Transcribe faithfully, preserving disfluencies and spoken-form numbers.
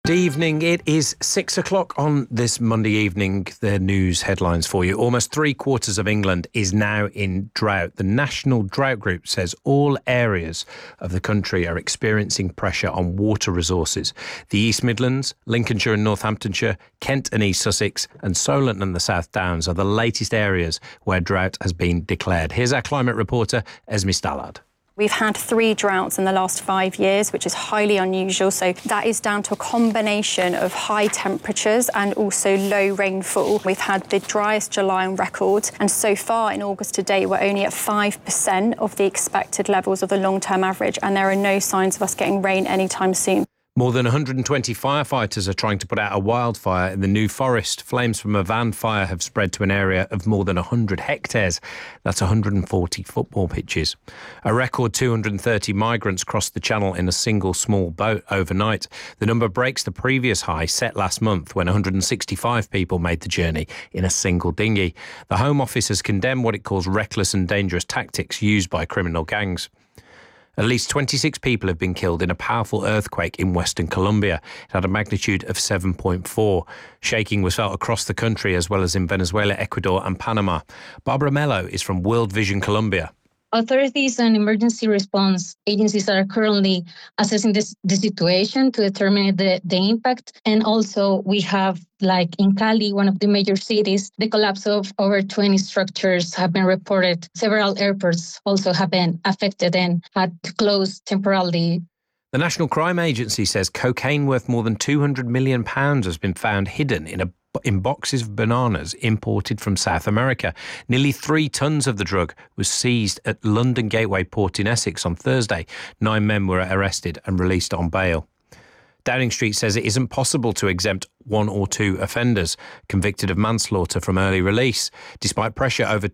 Good evening. It is six o'clock on this Monday evening. The news headlines for you. Almost three quarters of England is now in drought. The National Drought Group says all areas of the country are experiencing pressure on water resources. The East Midlands, Lincolnshire and Northamptonshire, Kent and East Sussex, and Solent and the South Downs are the latest areas where drought has been declared. Here's our climate reporter, Esme Stallard. We've had three droughts in the last five years, which is highly unusual. So that is down to a combination of high temperatures and also low rainfall. We've had the driest July on record. And so far in August to date, we're only at five percent of the expected levels of the long-term average. And there are no signs of us getting rain anytime soon. More than one hundred twenty firefighters are trying to put out a wildfire in the New Forest. Flames from a van fire have spread to an area of more than one hundred hectares. That's one hundred forty football pitches. A record two hundred thirty migrants crossed the Channel in a single small boat overnight. The number breaks the previous high set last month when one hundred sixty-five people made the journey in a single dinghy. The Home Office has condemned what it calls reckless and dangerous tactics used by criminal gangs. At least twenty-six people have been killed in a powerful earthquake in Western Colombia. It had a magnitude of seven point four. Shaking was felt across the country as well as in Venezuela, Ecuador and Panama. Barbara Mello is from World Vision Colombia. Authorities and emergency response agencies are currently assessing this, the situation to determine the, the impact. And also we have, like in Cali, one of the major cities, the collapse of over twenty structures have been reported. Several airports also have been affected and had to close temporarily. The National Crime Agency says cocaine worth more than two hundred million pounds has been found hidden in a in boxes of bananas imported from South America. Nearly three tonnes of the drug was seized at London Gateway Port in Essex on Thursday. Nine men were arrested and released on bail. Downing Street says it isn't possible to exempt one or two offenders convicted of manslaughter from early release. Despite pressure over